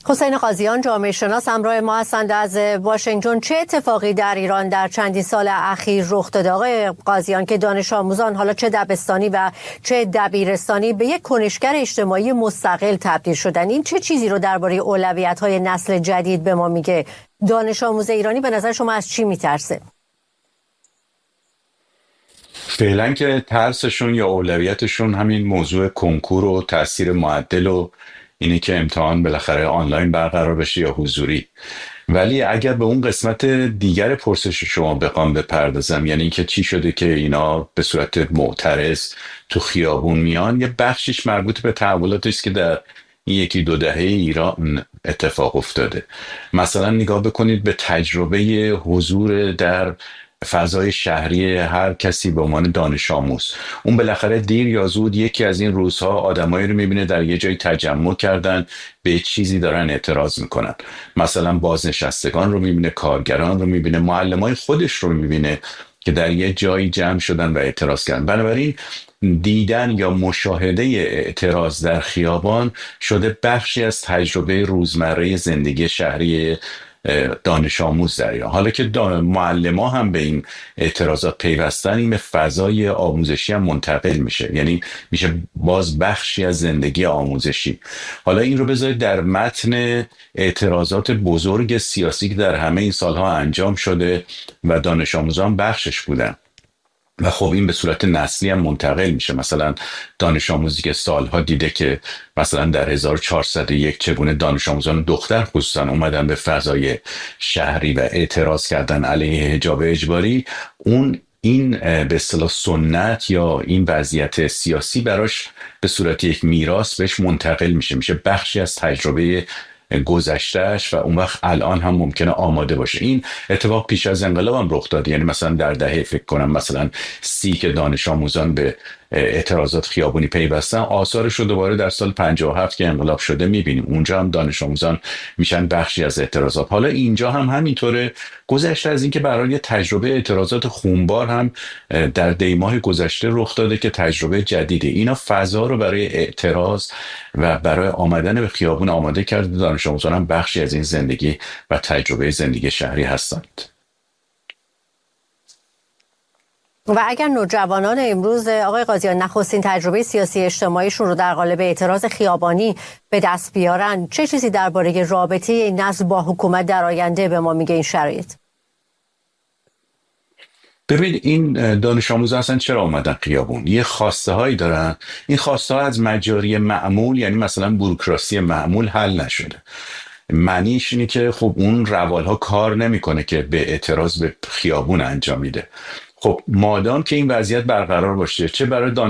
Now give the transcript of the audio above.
حسین قاضیان جامعه شناس همراه ما هستند از واشنگتن. چه اتفاقی در ایران در چندین سال اخیر رخ داده آقای قاضیان که دانش آموزان حالا چه دبستانی و چه دبیرستانی به یک کنشگر اجتماعی مستقل تبدیل شدن؟ این چه چیزی رو درباره اولویت‌های نسل جدید به ما میگه؟ دانش آموز ایرانی به نظر شما از چی میترسه؟ فعلا که ترسشون یا اولویتشون همین موضوع کنکور و تاثیر معدل و اینه که امتحان بالاخره آنلاین برقرار بشه یا حضوری. ولی اگر به اون قسمت دیگر پرسش شما بخوام بپردازم، یعنی اینکه چی شده که اینا به صورت معترض تو خیابون میان، یه بخشش مربوط به تحولاتی است که در این یکی دو دهه ایران اتفاق افتاده. مثلا نگاه بکنید به تجربه حضور در فضای شهری هر کسی به عنوان دانش آموز. اون بالاخره دیر یا زود یکی از این روزها آدمایی رو میبینه در یه جایی تجمع کردن، به چیزی دارن اعتراض میکنن. مثلا بازنشستگان رو میبینه، کارگران رو میبینه، معلمای خودش رو میبینه که در یه جایی جمع شدن و اعتراض کردن. بنابراین دیدن یا مشاهده اعتراض در خیابان شده بخشی از تجربه روزمره زندگی شهری دانش آموز در ایران. حالا که معلم ها هم به این اعتراضات پیوستن، این به فضای آموزشی هم منتقل میشه، یعنی میشه باز بخشی از زندگی آموزشی. حالا این رو بذارید در متن اعتراضات بزرگ سیاسی که در همه این سالها انجام شده و دانش آموزان بخشش بودن و خب این به صورت نسلی هم منتقل میشه. مثلا دانش آموزی که سالها دیده که مثلا در 1401 چگونه دانش آموزان دختر خصوصا اومدن به فضای شهری و اعتراض کردن علیه حجاب اجباری، این به اصطلاح سنت یا این وضعیت سیاسی براش به صورت یک میراث بهش منتقل میشه بخشی از تجربه گذشتهش و اون وقت الان هم ممکنه آماده باشه. این اتفاق پیش از انقلاب هم رخ داد، یعنی مثلا در دهه فکر کنم مثلا که دانش آموزان به اعتراضات خیابونی پیوستن، آثارش رو دوباره در سال 57 که انقلاب شده میبینیم. اونجا هم دانش آموزان میشن بخشی از اعتراضات. حالا اینجا هم همینطوره. گذشته از این که برای تجربه اعتراضات خونبار هم در دیماه گذشته رخ داده که تجربه جدیده. اینا فضا رو برای اعتراض و برای آمدن به خیابون آماده کرده. دانش آموزان هم بخشی از این زندگی و تجربه زندگی شهری هستند. و اگر نوجوانان امروز آقای قاضیان نخستین تجربه سیاسی اجتماعیشون رو در قالب اعتراض خیابانی به دست بیارن، چه چیزی درباره رابطه این نسل با حکومت در آینده به ما میگه این شرایط؟ ببین، این دانش آموزان اصلا چرا اومدن خیابون؟ یه خواسته هایی دارن. این خواسته ها از مجاری معمول، یعنی مثلا بوروکراسی معمول، حل نشده. معنیش اینه که خب اون روال ها کار نمیکنه که به اعتراض به خیابون انجام میده. خب مادام که این وضعیت برقرار باشه، چه برای